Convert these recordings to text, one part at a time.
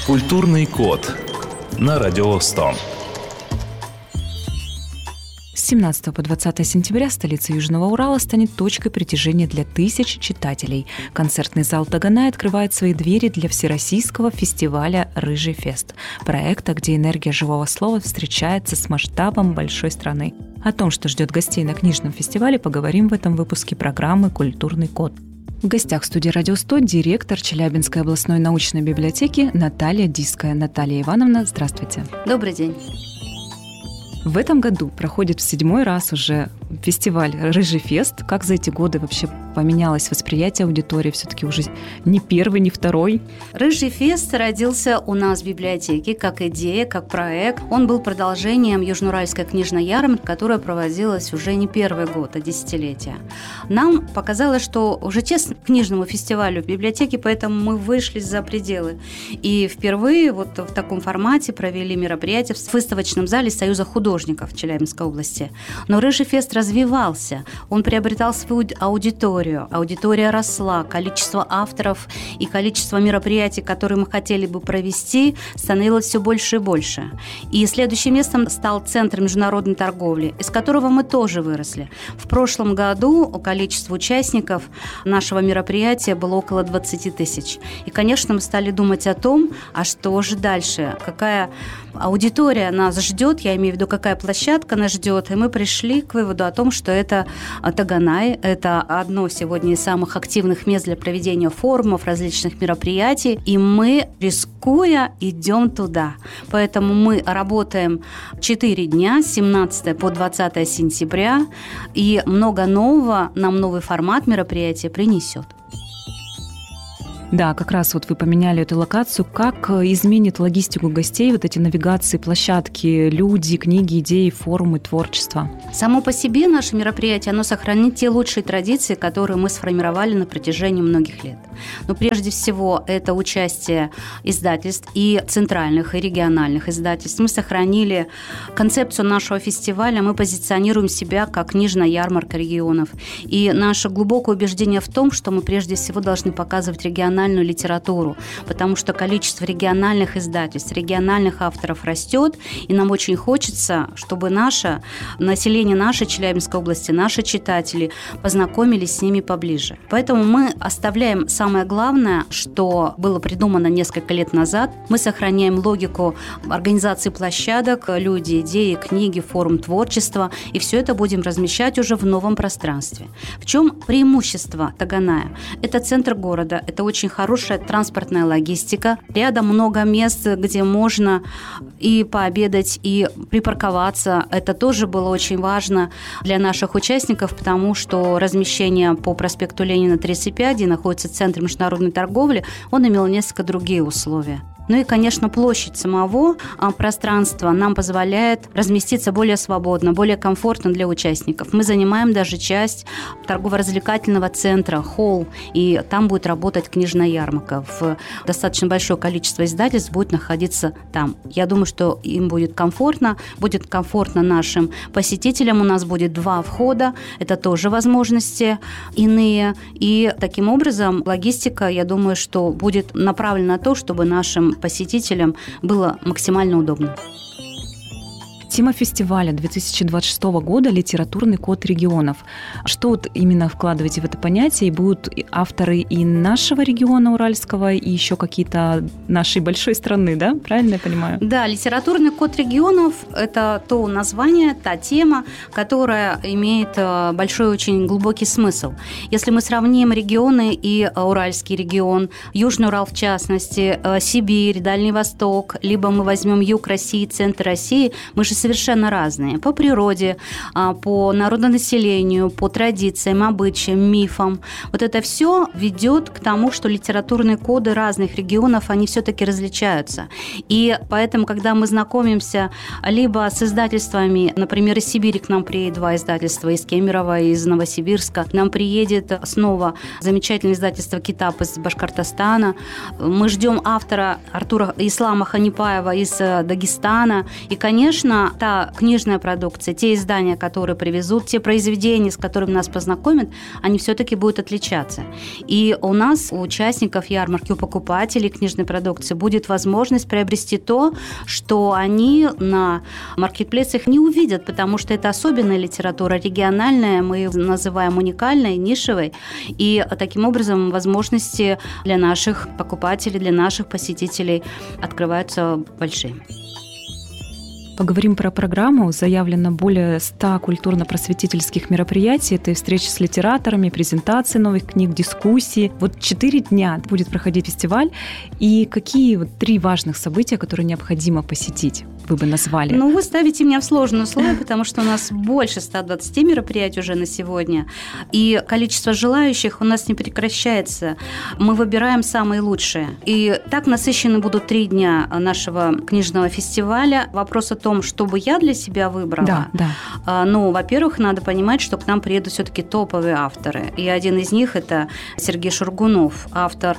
Культурный код на Радио 100. С 17 по 20 сентября столица Южного Урала станет точкой притяжения для тысяч читателей. Концертный зал Таганай открывает свои двери для всероссийского фестиваля «Рыжий фест» – проекта, где энергия живого слова встречается с масштабом большой страны. О том, что ждет гостей на книжном фестивале, поговорим в этом выпуске программы «Культурный код». В гостях в студии «Радио 100» директор Челябинской областной научной библиотеки Наталья Диская. Наталья Ивановна, здравствуйте. Добрый день. В этом году проходит в 7-й раз уже фестиваль «Рыжий фест». Как за эти годы вообще поменялось восприятие аудитории? Все-таки уже не первый, не второй. «Рыжий фест» родился у нас в библиотеке как идея, как проект. Он был продолжением Южноуральской книжной ярмарки, которая проводилась уже не первый год, а десятилетия. Нам показалось, что уже тесно к книжному фестивалю в библиотеке, поэтому мы вышли за пределы. И впервые вот в таком формате провели мероприятие в выставочном зале Союза художников Челябинской области. Но «Рыжий фест» развивался, он приобретал свою аудиторию, аудитория росла, количество авторов и количество мероприятий, которые мы хотели бы провести, становилось все больше и больше. И следующим местом стал Центр международной торговли, из которого мы тоже выросли. В прошлом году количество участников нашего мероприятия было около 20 тысяч. И, конечно, мы стали думать о том, а что же дальше, какая аудитория нас ждет, я имею в виду, какая площадка нас ждет, и мы пришли к выводу о том, что это Таганай, это одно сегодня из самых активных мест для проведения форумов, различных мероприятий, и мы, рискуя, идем туда. Поэтому мы работаем 4 дня, с 17 по 20 сентября, и много нового нам новый формат мероприятия принесет. Да, как раз вот вы поменяли эту локацию. Как изменит логистику гостей вот эти навигации, площадки, люди, книги, идеи, форумы, творчество? Само по себе наше мероприятие, оно сохранит те лучшие традиции, которые мы сформировали на протяжении многих лет. Но прежде всего это участие издательств и центральных, и региональных издательств. Мы сохранили концепцию нашего фестиваля, мы позиционируем себя как книжная ярмарка регионов. И наше глубокое убеждение в том, что мы прежде всего должны показывать региональную литературу, потому что количество региональных издательств, региональных авторов растет, и нам очень хочется, чтобы наше население нашей Челябинской области, наши читатели познакомились с ними поближе. Поэтому мы оставляем самое главное, что было придумано несколько лет назад. Мы сохраняем логику организации площадок, люди, идеи, книги, форум творчества, и все это будем размещать уже в новом пространстве. В чем преимущество Таганая? Это центр города, это очень хорошая транспортная логистика. Рядом много мест, где можно и пообедать, и припарковаться. Это тоже было очень важно для наших участников, потому что размещение по проспекту Ленина 35, где находится Центр международной торговли, он имел несколько другие условия. Ну и, конечно, площадь самого пространства нам позволяет разместиться более свободно, более комфортно для участников. Мы занимаем даже часть торгово-развлекательного центра, холл, и там будет работать книжная ярмарка. Достаточно большое количество издательств будет находиться там. Я думаю, что им будет комфортно нашим посетителям. У нас будет 2 входа, это тоже возможности иные. И таким образом логистика, я думаю, что будет направлена на то, чтобы нашим посетителям было максимально удобно. Тема фестиваля 2026 года – литературный код регионов. Что вот именно вкладываете в это понятие? И будут авторы и нашего региона Уральского, и еще какие-то нашей большой страны, да? Правильно я понимаю? Да, литературный код регионов – это то название, та тема, которая имеет большой, очень глубокий смысл. Если мы сравним регионы и Уральский регион, Южный Урал в частности, Сибирь, Дальний Восток, либо мы возьмем юг России, центр России, мы же совершенно разные по природе, по народонаселению, по традициям, обычаям, мифам. Вот это все ведет к тому, что литературные коды разных регионов, они все-таки различаются. И поэтому, когда мы знакомимся либо с издательствами, например, из Сибири к нам приедет 2 издательства, из Кемерово, из Новосибирска, к нам приедет снова замечательное издательство «Китап» из Башкортостана. Мы ждем автора Артура Ислама Ханипаева из Дагестана. И, конечно, та книжная продукция, те издания, которые привезут, те произведения, с которыми нас познакомят, они все-таки будут отличаться. И у нас, у участников ярмарки, у покупателей книжной продукции будет возможность приобрести то, что они на маркетплейсах не увидят, потому что это особенная литература, региональная, мы ее называем уникальной, нишевой, и таким образом возможности для наших покупателей, для наших посетителей открываются большие. Поговорим про программу. Заявлено более 100 культурно-просветительских мероприятий. Это и встречи с литераторами, презентации новых книг, дискуссии. 4 дня будет проходить фестиваль. И какие 3 важных события, которые необходимо посетить, вы бы назвали? Вы ставите меня в сложные условия, потому что у нас больше 120 мероприятий уже на сегодня. И количество желающих у нас не прекращается. Мы выбираем самые лучшие. И так насыщены будут 3 дня нашего книжного фестиваля. Вопрос о том, что бы я для себя выбрала. Да. Во-первых, надо понимать, что к нам приедут все-таки топовые авторы. И один из них – это Сергей Шургунов, автор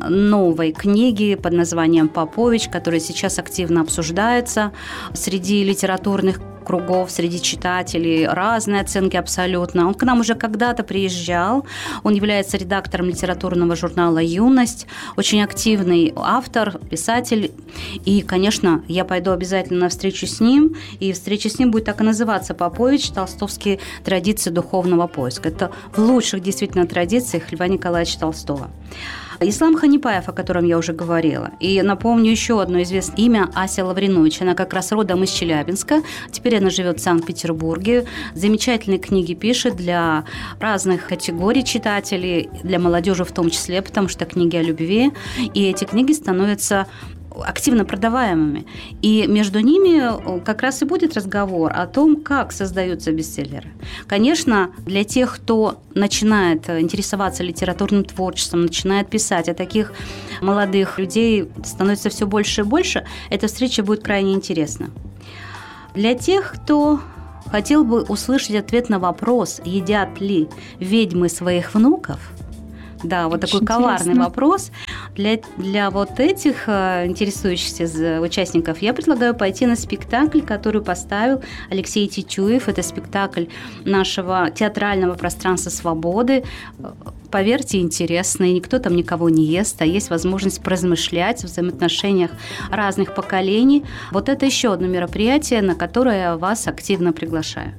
новой книги под названием «Попович», которая сейчас активно обсуждается среди литературных кругов, среди читателей, разные оценки абсолютно. Он к нам уже когда-то приезжал, он является редактором литературного журнала «Юность», очень активный автор, писатель, и, конечно, я пойду обязательно на встречу с ним, и встреча с ним будет так и называться «Попович. Толстовские традиции духовного поиска». Это в лучших действительно традициях Льва Николаевича Толстого. Ислам Ханипаев, о котором я уже говорила. И напомню еще одно известное имя – Ася Лавринович. Она как раз родом из Челябинска. Теперь она живет в Санкт-Петербурге. Замечательные книги пишет для разных категорий читателей, для молодежи в том числе, потому что книги о любви. И эти книги становятся активно продаваемыми. И между ними как раз и будет разговор о том, как создаются бестселлеры. Конечно, для тех, кто начинает интересоваться литературным творчеством, начинает писать, а таких молодых людей становится все больше и больше, эта встреча будет крайне интересна. Для тех, кто хотел бы услышать ответ на вопрос, едят ли ведьмы своих внуков, да, такой коварный вопрос. Для этих интересующихся участников я предлагаю пойти на спектакль, который поставил Алексей Титюев. Это спектакль нашего театрального пространства свободы. Поверьте, интересно, и никто там никого не ест, а есть возможность поразмышлять в взаимоотношениях разных поколений. Это еще одно мероприятие, на которое я вас активно приглашаю.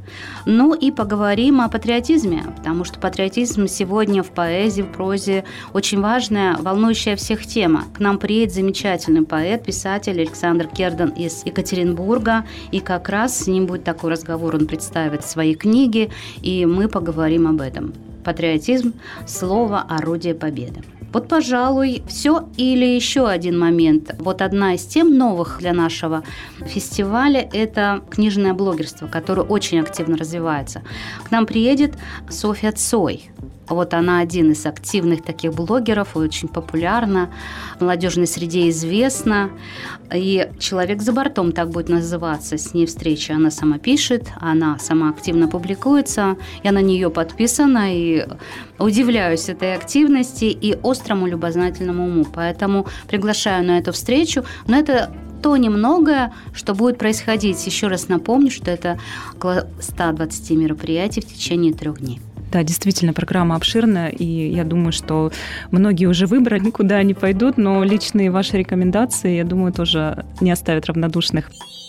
И поговорим о патриотизме, потому что патриотизм сегодня в поэзии, в прозе очень важная, волнующая всех тема. К нам приедет замечательный поэт, писатель Александр Кердан из Екатеринбурга, и как раз с ним будет такой разговор, он представит свои книги, и мы поговорим об этом. Патриотизм – слово, орудие победы. Пожалуй, все. Или еще один момент. Одна из тем новых для нашего фестиваля – это книжное блогерство, которое очень активно развивается. К нам приедет Софья Цой. Она один из активных таких блогеров, очень популярна, в молодежной среде известна. И «Человек за бортом» так будет называться. С ней встреча. Она сама пишет, она сама активно публикуется. Я на нее подписана и удивляюсь этой активности и острому любознательному уму. Поэтому приглашаю на эту встречу. Но это то немногое, что будет происходить. Еще раз напомню, что это около 120 мероприятий в течение 3 дней. Да, действительно, программа обширная, и я думаю, что многие уже выбрали, куда они пойдут, но личные ваши рекомендации, я думаю, тоже не оставят равнодушных.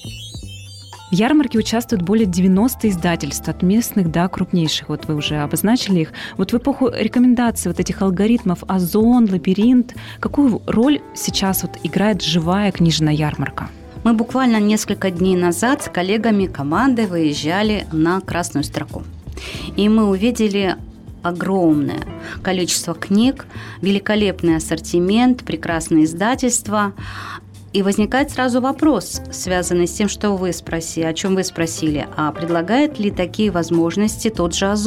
В ярмарке участвуют более 90 издательств, от местных до крупнейших. Вы уже обозначили их. В эпоху рекомендаций этих алгоритмов Озон, Лабиринт, какую роль сейчас играет живая книжная ярмарка? Мы буквально несколько дней назад с коллегами команды выезжали на Красную Строку. И мы увидели огромное количество книг, великолепный ассортимент, прекрасное издательство. И возникает сразу вопрос, связанный с тем, что вы спросили, о чем вы спросили, а предлагает ли такие возможности тот же Озон?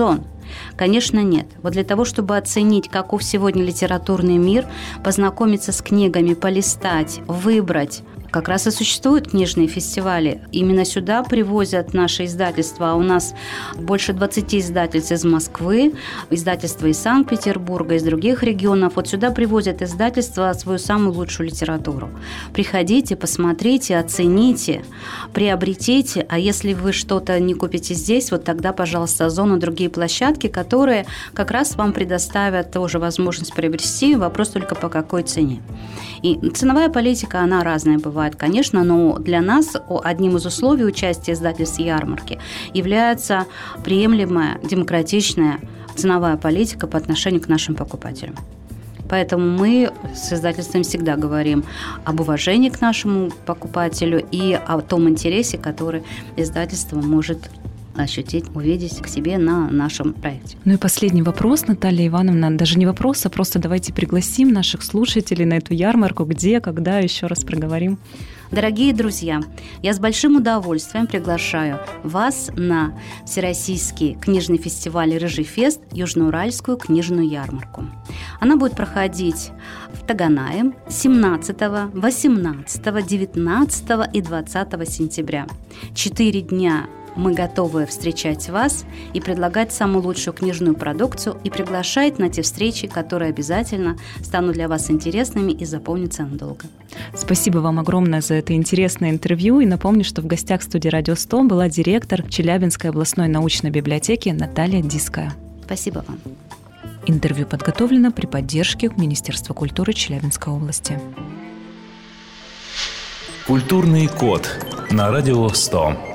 Конечно, нет. Вот для того, чтобы оценить, каков сегодня литературный мир, познакомиться с книгами, полистать, выбрать, как раз и существуют книжные фестивали. Именно сюда привозят наши издательства. У нас больше 20 издательств из Москвы, издательства из Санкт-Петербурга, из других регионов. Вот сюда привозят издательства свою самую лучшую литературу. Приходите, посмотрите, оцените, приобретите. А если вы что-то не купите здесь, вот тогда, пожалуйста, Озон и другие площадки, которые как раз вам предоставят тоже возможность приобрести. Вопрос только по какой цене. И ценовая политика, она разная бывает, конечно, но для нас одним из условий участия издательств ярмарки является приемлемая, демократичная ценовая политика по отношению к нашим покупателям. Поэтому мы с издательством всегда говорим об уважении к нашему покупателю и о том интересе, который издательство может ощутить, увидеть к себе на нашем проекте. Ну и последний вопрос, Наталья Ивановна. Даже не вопрос, а просто давайте пригласим наших слушателей на эту ярмарку. Где, когда, еще раз проговорим. Дорогие друзья, я с большим удовольствием приглашаю вас на Всероссийский книжный фестиваль «Рыжий фест» Южноуральскую книжную ярмарку. Она будет проходить в Таганае 17, 18, 19 и 20 сентября. 4 дня мы готовы встречать вас и предлагать самую лучшую книжную продукцию и приглашать на те встречи, которые обязательно станут для вас интересными и запомнятся надолго. Спасибо вам огромное за это интересное интервью. И напомню, что в гостях студии «Радио 100» была директор Челябинской областной научной библиотеки Наталья Диская. Спасибо вам. Интервью подготовлено при поддержке Министерства культуры Челябинской области. Культурный код на Радио 100.